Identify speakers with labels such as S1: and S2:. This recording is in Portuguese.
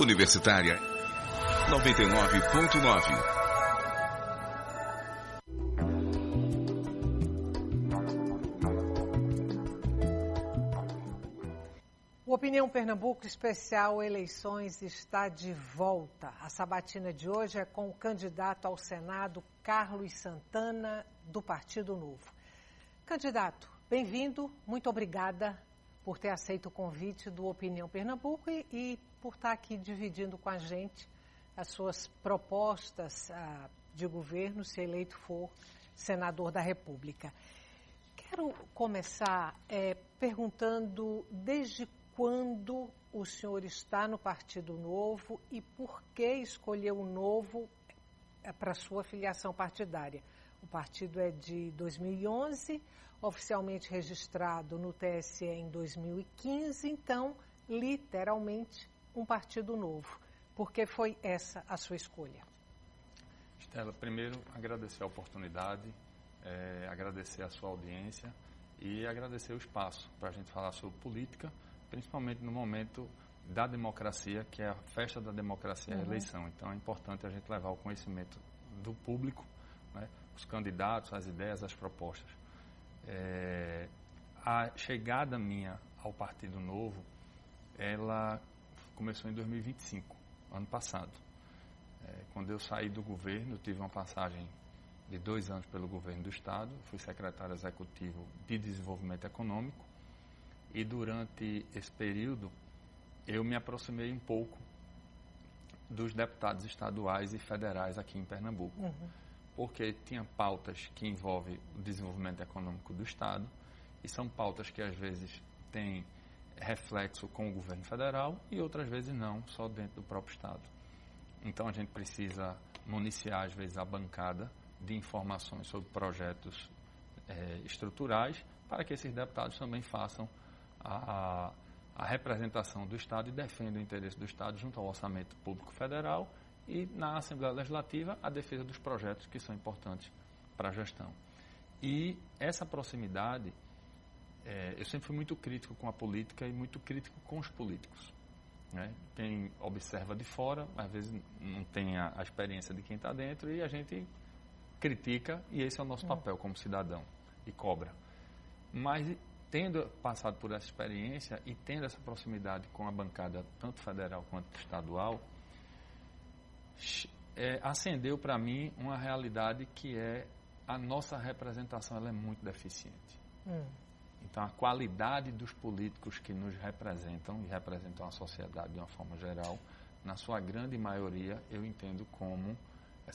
S1: Universitária 99.9.
S2: O Opinião Pernambuco Especial Eleições está de volta. A sabatina de hoje é com o candidato ao Senado, Carlos Santana, do Partido Novo. Candidato, bem-vindo, muito obrigada por ter aceito o convite do Opinião Pernambuco e por estar aqui dividindo com a gente as suas propostas de governo, se eleito for senador da República. Quero começar perguntando desde quando o senhor está no Partido Novo e por que escolheu o Novo para sua filiação partidária. O partido é de 2011, oficialmente registrado no TSE em 2015, então, literalmente, um partido novo. Por que foi essa a sua escolha?
S3: Estela, primeiro, agradecer a oportunidade, agradecer a sua audiência e agradecer o espaço para a gente falar sobre política, principalmente no momento da democracia, que é a festa da democracia, a eleição. Então, é importante a gente levar o conhecimento do público, né, os candidatos, as ideias, as propostas. A chegada minha ao Partido Novo, ela começou em 2025, ano passado. Quando eu saí do governo, eu tive uma passagem de 2 anos pelo governo do Estado, fui secretário executivo de Desenvolvimento Econômico e durante esse período eu me aproximei um pouco dos deputados estaduais e federais aqui em Pernambuco, porque tinha pautas que envolvem o desenvolvimento econômico do Estado e são pautas que às vezes têm reflexo com o governo federal e outras vezes não, só dentro do próprio Estado. Então a gente precisa municiar às vezes a bancada de informações sobre projetos estruturais para que esses deputados também façam a representação do Estado e defendam o interesse do Estado junto ao orçamento público federal e na Assembleia Legislativa a defesa dos projetos que são importantes para a gestão. E essa proximidade, eu sempre fui muito crítico com a política e muito crítico com os políticos, né? Quem observa de fora, às vezes não tem a experiência de quem está dentro e a gente critica e esse é o nosso papel como cidadão e cobra. Mas tendo passado por essa experiência e tendo essa proximidade com a bancada tanto federal quanto estadual, acendeu para mim uma realidade que a nossa representação ela é muito deficiente. Então, a qualidade dos políticos que nos representam e representam a sociedade de uma forma geral, na sua grande maioria, eu entendo como